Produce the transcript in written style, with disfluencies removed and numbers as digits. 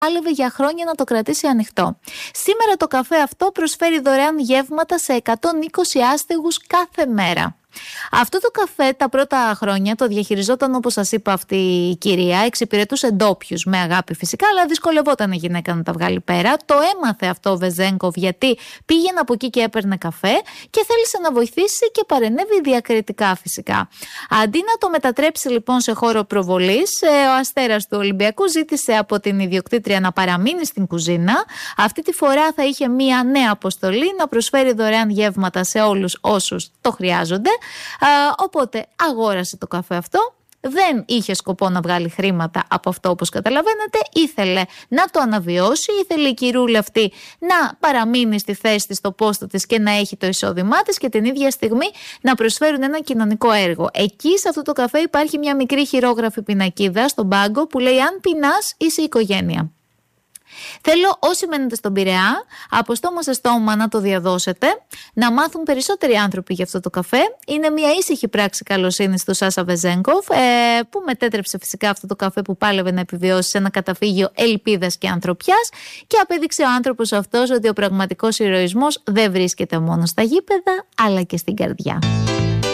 πάλευε για χρόνια να το κρατήσει ανοιχτό. Σήμερα το καφέ αυτό προσφέρει δωρεάν γεύματα σε 120 άστεγους κάθε μέρα. Αυτό το καφέ τα πρώτα χρόνια το διαχειριζόταν, όπως σας είπα, αυτή η κυρία. Εξυπηρετούσε ντόπιους με αγάπη φυσικά, αλλά δυσκολευόταν η γυναίκα να τα βγάλει πέρα. Το έμαθε αυτό ο Βεζένκοφ, γιατί πήγαινε από εκεί και έπαιρνε καφέ και θέλησε να βοηθήσει και παρενέβη διακριτικά φυσικά. Αντί να το μετατρέψει λοιπόν σε χώρο προβολής, ο αστέρας του Ολυμπιακού ζήτησε από την ιδιοκτήτρια να παραμείνει στην κουζίνα. Αυτή τη φορά θα είχε μία νέα αποστολή, να προσφέρει δωρεάν γεύματα σε όλους όσους το χρειάζονται. Οπότε αγόρασε το καφέ αυτό. Δεν είχε σκοπό να βγάλει χρήματα από αυτό, όπως καταλαβαίνετε. Ήθελε να το αναβιώσει, ήθελε η κυρούλα αυτή να παραμείνει στη θέση της, στο πόστο της και να έχει το εισόδημά της και την ίδια στιγμή να προσφέρουν ένα κοινωνικό έργο. Εκεί σε αυτό το καφέ υπάρχει μια μικρή χειρόγραφη πινακίδα στον πάγκο που λέει: αν πεινάς, είσαι οικογένεια. Θέλω όσοι μένετε στον Πειραιά, από στόμα σε στόμα να το διαδώσετε, να μάθουν περισσότεροι άνθρωποι για αυτό το καφέ. Είναι μια ήσυχη πράξη καλοσύνης του Σάσα Βεζένκοφ, που μετέτρεψε φυσικά αυτό το καφέ που πάλευε να επιβιώσει σε ένα καταφύγιο ελπίδας και ανθρωπιάς, και απέδειξε ο άνθρωπος αυτός ότι ο πραγματικός ηρωισμός δεν βρίσκεται μόνο στα γήπεδα, αλλά και στην καρδιά.